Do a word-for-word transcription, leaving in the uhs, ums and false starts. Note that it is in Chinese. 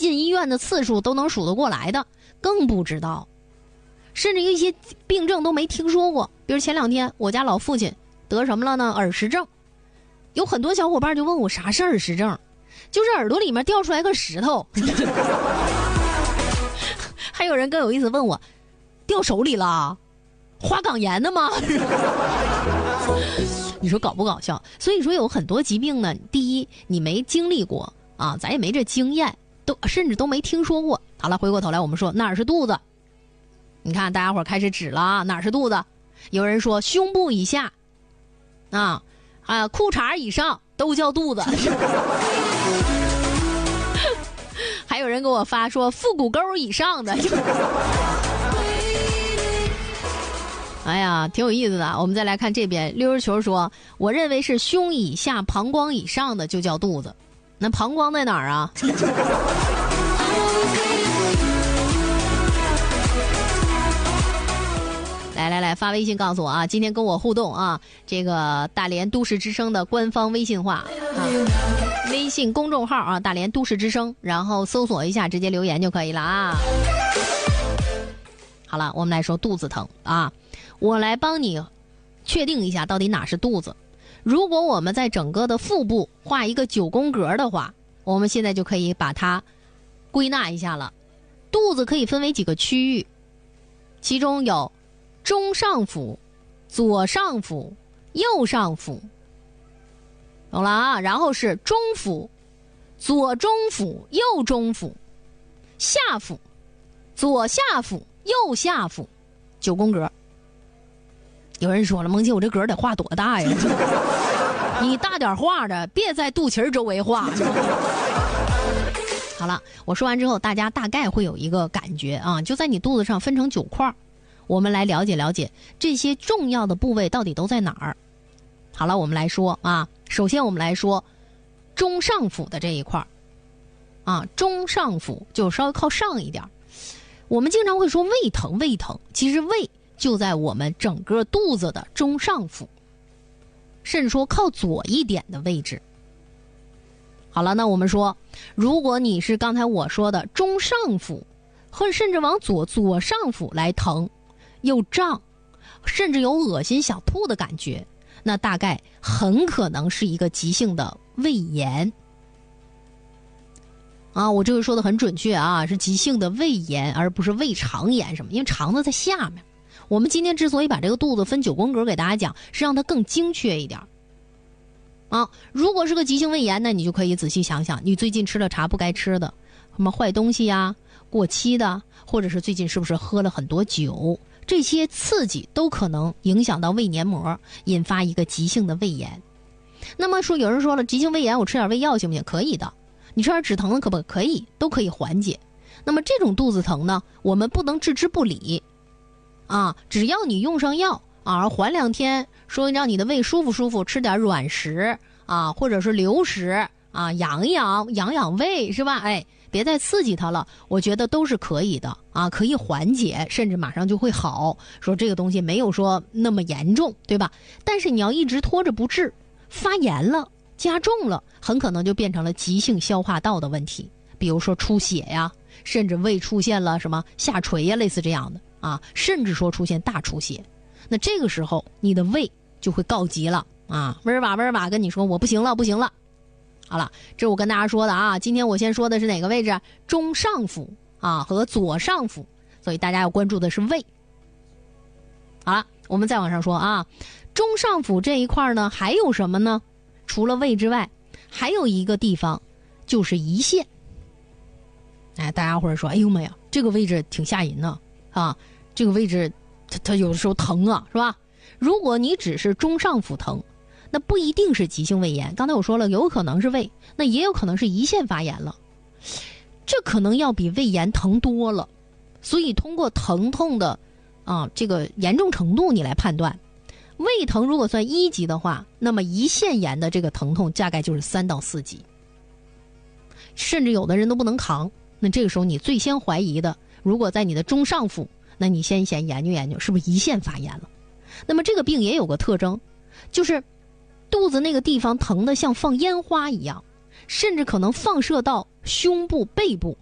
进医院的次数都能数得过来的，更不知道。甚至一些病症都没听说过，比如前两天我家老父亲得什么了呢？耳石症。有很多小伙伴就问我啥是耳石症，就是耳朵里面掉出来个石头。还有人更有意思问我，掉手里了，花岗岩的吗？你说搞不搞笑？所以说有很多疾病呢，第一你没经历过啊，咱也没这经验，都甚至都没听说过。好了，回过头来我们说哪儿是肚子？你看大家伙开始指了啊，哪儿是肚子？有人说胸部以下啊啊裤衩以上都叫肚子。还有人给我发说腹股沟以上的。哎呀，挺有意思的。我们再来看这边，溜溜球说，我认为是胸以下膀胱以上的就叫肚子。那膀胱在哪儿啊？来来来，发微信告诉我啊，今天跟我互动啊，这个大连都市之声的官方微信话啊，微信公众号啊，大连都市之声，然后搜索一下，直接留言就可以了啊。好了，我们来说肚子疼啊，我来帮你确定一下到底哪是肚子。如果我们在整个的腹部画一个九宫格的话，我们现在就可以把它归纳一下了。肚子可以分为几个区域，其中有中上腹、左上腹、右上腹，懂了啊？然后是中腹、左中腹、右中腹，下腹、左下腹、右下腹，九宫格。有人说了，萌姐，我这格得画多大呀？你大点画的，别在肚脐周围画。好了，我说完之后，大家大概会有一个感觉啊，就在你肚子上分成九块。我们来了解了解这些重要的部位到底都在哪儿。好了，我们来说啊，首先我们来说中上腹的这一块啊，中上腹就稍微靠上一点。我们经常会说胃疼胃疼，其实胃就在我们整个肚子的中上腹，甚至说靠左一点的位置。好了，那我们说，如果你是刚才我说的中上腹，或甚至往左左上腹来疼，又胀，甚至有恶心想吐的感觉，那大概很可能是一个急性的胃炎啊。我这个说的很准确啊，是急性的胃炎，而不是胃肠炎什么，因为肠子在下面。我们今天之所以把这个肚子分九宫格给大家讲，是让它更精确一点啊。如果是个急性胃炎，那你就可以仔细想想，你最近吃了啥不该吃的，什么坏东西呀、过期的，或者是最近是不是喝了很多酒，这些刺激都可能影响到胃黏膜，引发一个急性的胃炎。那么说，有人说了，急性胃炎我吃点胃药行不行？可以的，你吃点止疼的可不可以？都可以缓解。那么这种肚子疼呢，我们不能置之不理啊，只要你用上药啊，缓两天，说让你的胃舒服舒服，吃点软食啊，或者是流食啊，养一养养养胃，是吧？哎，别再刺激它了，我觉得都是可以的啊，可以缓解，甚至马上就会好。说这个东西没有说那么严重，对吧？但是你要一直拖着不治，发炎了，加重了，很可能就变成了急性消化道的问题，比如说出血呀，甚至胃出现了什么下垂呀，类似这样的啊，甚至说出现大出血。那这个时候你的胃就会告急了啊，嗡儿吧嗡儿吧跟你说我不行了不行了。好了，这是我跟大家说的啊。今天我先说的是哪个位置？中上腹啊和左上腹，所以大家要关注的是胃。好了，我们再往上说啊，中上腹这一块呢还有什么呢？除了胃之外，还有一个地方就是胰腺。哎，大家伙儿说，哎呦妈呀，这个位置挺吓人呢啊，这个位置它它有的时候疼啊，是吧？如果你只是中上腹疼，那不一定是急性胃炎。刚才我说了，有可能是胃，那也有可能是胰腺发炎了，这可能要比胃炎疼多了。所以通过疼痛的啊这个严重程度你来判断，胃疼如果算一级的话，那么胰腺炎的这个疼痛大概就是三到四级，甚至有的人都不能扛。那这个时候你最先怀疑的，如果在你的中上腹，那你先先研究研究是不是胰腺发炎了。那么这个病也有个特征，就是肚子那个地方疼得像放烟花一样，甚至可能放射到胸部背部，